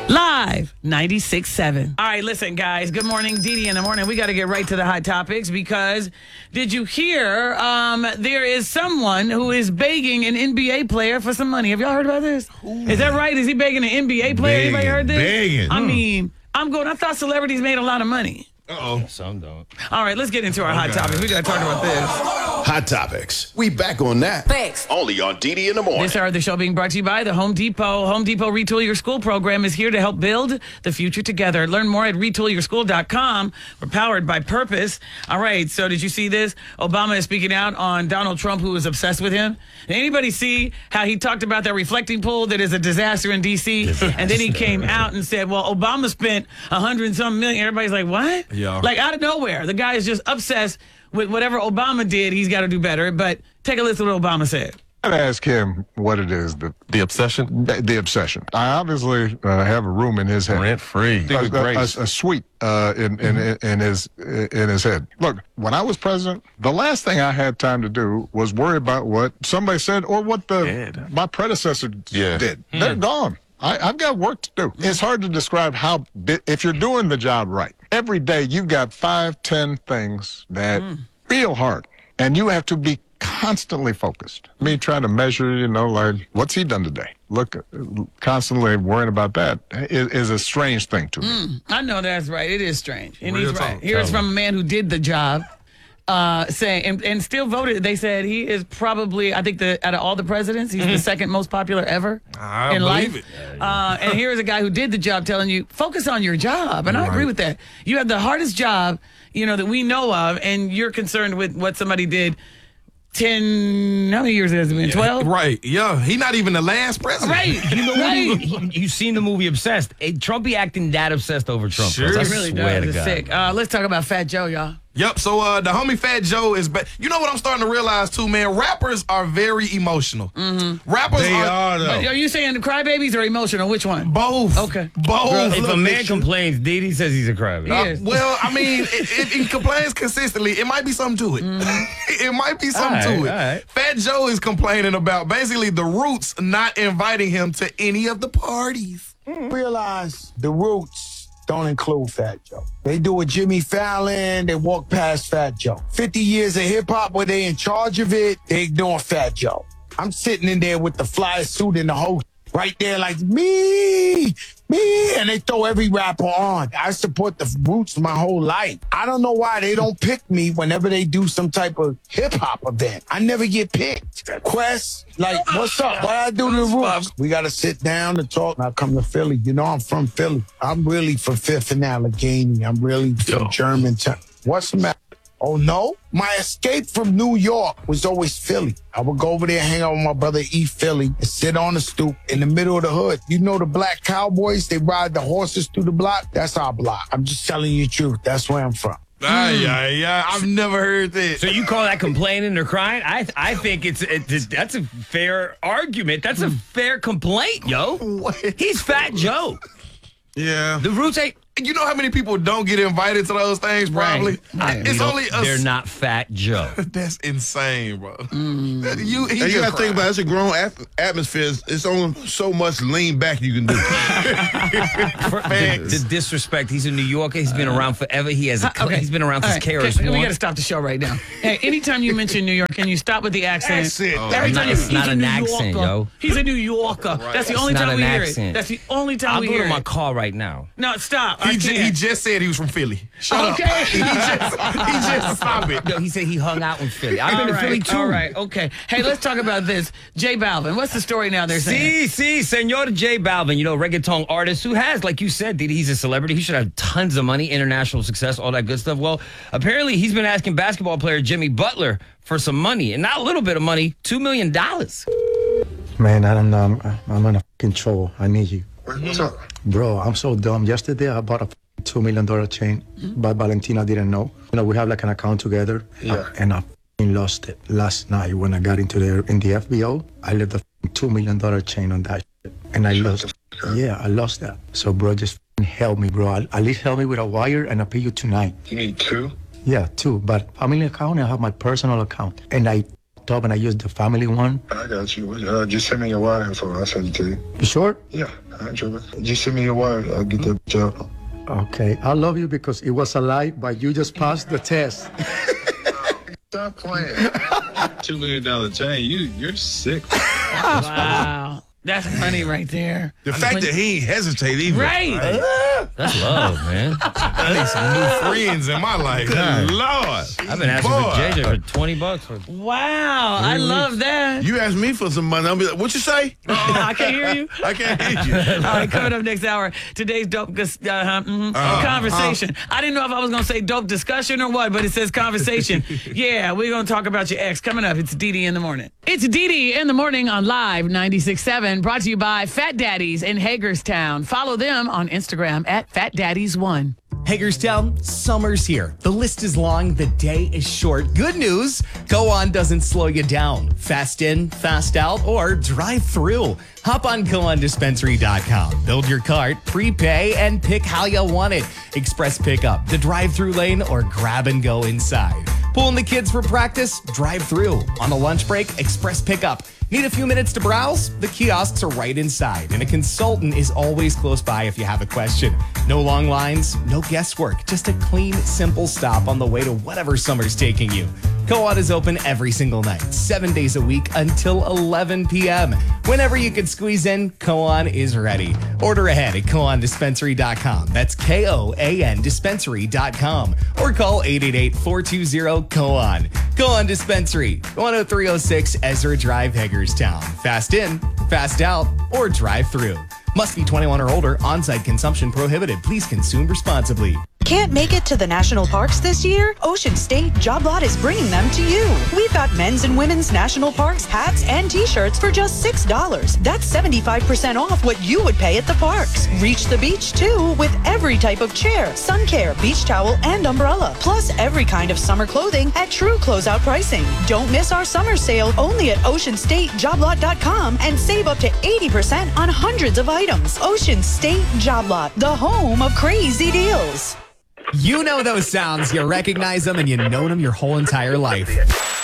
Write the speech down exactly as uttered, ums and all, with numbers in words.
Live ninety-six point seven. All right, listen, guys. Good morning, Didi in the morning. We got to get right to the hot topics because did you hear um, there is someone who is begging an N B A player for some money? Have y'all heard about this? Ooh. Is that right? Is he begging an N B A player? Begging, Anybody heard this? Begging. I mean, I'm going, I thought celebrities made a lot of money. Uh-oh. Some don't. All right, let's get into our oh, hot God. topics. We got to talk about this. Hot topics. We back on that. Thanks. Only on Didi in the morning. This hour of the show being brought to you by the Home Depot. Home Depot Retool Your School program is here to help build the future together. Learn more at retool your school dot com. We're powered by purpose. All right, so did you see this? Obama is speaking out on Donald Trump, who is obsessed with him. Did anybody see how he talked about that reflecting pool that is a disaster in D C? And then he came out and said, well, Obama spent a hundred and some million. Everybody's like, what? Yeah. Like out of nowhere. The guy is just obsessed with whatever Obama did. He's got to do better. But take a listen to what Obama said. I'd ask him what it is. The, the obsession? The, the obsession. I obviously uh, have a room in his head. Rent free. A, a, a, a suite uh, in, in, mm-hmm. in, his, in his head. Look, when I was president, the last thing I had time to do was worry about what somebody said or what the Dead. my predecessor yeah. did. Mm. They're gone. I, I've got work to do. It's hard to describe how, if you're doing the job right, every day you've got five, ten things that mm. feel hard, and you have to be constantly focused. Me trying to measure, you know, like, what's he done today? Look, constantly worrying about that is, is a strange thing to me. Mm, I know that's right. It is strange. And Real he's right. talk. Here's from a man who did the job. Uh, saying and, and still voted. They said he is probably, I think, the out of all the presidents, he's mm-hmm. the second most popular ever I in life. It. Yeah, yeah. Uh, and here's a guy who did the job telling you, focus on your job. And right. I agree with that. You have the hardest job, you know, that we know of, and you're concerned with what somebody did. Ten, how many years has it been? Twelve? Yeah, right, yeah. He not even the last president. Right, you know, right. You've seen the movie Obsessed. Hey, Trump be acting that obsessed over Trump. Sure. I He really swear does. to It's God. sick. Uh, let's talk about Fat Joe, y'all. Yep, so uh, the homie Fat Joe is back. You know what I'm starting to realize, too, man? Rappers are very emotional. Mm-hmm. Rappers they are... are, though. Are you saying the crybabies or emotional? Which one? Both. Okay. Both. Bro, if Look, a man bitch, complains, Didi says he's a crybaby. He Uh, is. well, I mean, if, if he complains consistently, it might be something to it. Mm-hmm. It might be something All right, to it. all right. Fat Joe is complaining about basically the Roots not inviting him to any of the parties. Realize the Roots don't include Fat Joe. They do a Jimmy Fallon, they walk past Fat Joe. fifty years of hip-hop where they in charge of it, they ignore Fat Joe. I'm sitting in there with the fly suit and the whole right there like, me, me, and they throw every rapper on. I support the Roots my whole life. I don't know why they don't pick me whenever they do some type of hip-hop event. I never get picked. Quest, like, what's up? What I do to the Roots? We got to sit down and talk. I come to Philly. You know I'm from Philly. I'm really from Fifth and Allegheny. I'm really from Germantown. What's the matter? Oh, no? My escape from New York was always Philly. I would go over there, hang out with my brother, eat Philly, and sit on the stoop in the middle of the hood. You know the black cowboys? They ride the horses through the block? That's our block. I'm just telling you the truth. That's where I'm from. Ah, yeah, yeah. I've never heard that. So you call that complaining or crying? I I think it's, it's that's a fair argument. That's a fair complaint, yo. What? He's Fat Joe. Yeah. The Roots ain't. You know how many people don't get invited to those things, probably? Right. It's We only don't- a... They're not Fat Joe. That's insane, bro. Mm. You, he And you just got to think cried. about it, it's a grown at- atmosphere. It's only so much lean back you can do. the, the disrespect. He's a New Yorker. He's been around forever. He has. A, Uh, okay. He's been around All since right. K R S Okay, We One. got to stop the show right now. Hey, anytime you mention New York, can you stop with the accent? That's it. Every Oh, time not- you, it's he's not a an New accent, Yorker. yo. He's a New Yorker. That's the It's only not time an we hear accent. it. That's the only time I'll we go hear to my it. car right now. No, stop. I He, j- can't. he just said he was from Philly. Shut Okay. up. he just, he just stop it. No, he said he hung out in Philly. I've been All to right, Philly too. All right, okay. Hey, let's talk about this. J Balvin. What's the story now they're saying? See, see, Senor J Balvin, you know, reggaeton artist who has, like you said, Didi, he's a celebrity. He should have tons of money, international success, all that good stuff. Well, apparently he's been asking basketball player Jimmy Butler for some money, and not a little bit of money, two million dollars. Man, I don't know. I'm, I'm in a fucking trouble. I need you. What's up? Bro, I'm so dumb. Yesterday, I bought a two million dollars chain, but Valentina didn't know. You know, we have like an account together. Yeah. And I fucking lost it last night when I got into the, in the F B O. I left a two million dollars chain on that shit. And I lost Yeah, I lost that. So, bro, just fucking help me, bro. At at least help me with a wire, and I'll pay you tonight. You need two? Yeah, two. But family account, I have my personal account. And I fucked laptop and I use the family one. I got you. Uh, just send me your wire info. I'll send it to you. You sure? Yeah, I enjoy it. Just send me your wire. I'll get that job. Okay, I love you because it was a lie, but you just passed the test. Stop playing. Two million dollar chain. You you're sick. Wow. That's funny right there. The fact When- that he ain't hesitate either. Right. That's love, man. I need some new friends in my life. Good Lord. I've been asking Boy. for J J for twenty bucks. For- Wow. I love that. You asked me for some money. I'll be like, what you say? I can't hear you. I can't hear you. All right, coming up next hour, today's dope dis- uh, mhm, Uh, conversation. I didn't know if I was going to say dope discussion or what, but it says conversation. Yeah, we're going to talk about your ex. Coming up, it's D D in the morning. It's D D in the morning on Live ninety-six point seven, brought to you by Fat Daddies in Hagerstown. Follow them on Instagram at Fat Daddies one. Hagerstown, summer's here. The list is long, the day is short. Good news, Go On doesn't slow you down. Fast in, fast out, or drive through. Hop on go on dispensary dot com. Build your cart, prepay, and pick how you want it. Express pickup, the drive-through lane, or grab and go inside. Pulling the kids for practice? Drive through. On a lunch break? Express pickup. Need a few minutes to browse? The kiosks are right inside, and a consultant is always close by if you have a question. No long lines, no guesswork, just a clean, simple stop on the way to whatever summer's taking you. Co-op is open every single night, seven days a week until eleven p.m. Whenever you can squeeze in, Co-on is ready. Order ahead at go on dispensary dot com. That's K O A N dispensary dot com. Or call eight eight eight, four two zero, C O on. Go On Dispensary, one oh three oh six Ezra Drive, Hagerstown. Fast in, fast out, or drive through. Must be twenty-one or older. On-site consumption prohibited. Please consume responsibly. Can't make it to the national parks this year? Ocean State Job Lot is bringing them to you. We've got men's and women's national parks, hats, and t-shirts for just six dollars. That's seventy-five percent off what you would pay at the parks. Reach the beach, too, with every type of chair, sun care, beach towel, and umbrella. Plus, every kind of summer clothing at true closeout pricing. Don't miss our summer sale only at ocean state job lot dot com and save up to eighty percent on hundreds of items. Ocean State Job Lot, the home of crazy deals. You know those sounds, you recognize them, and you know them your whole entire life.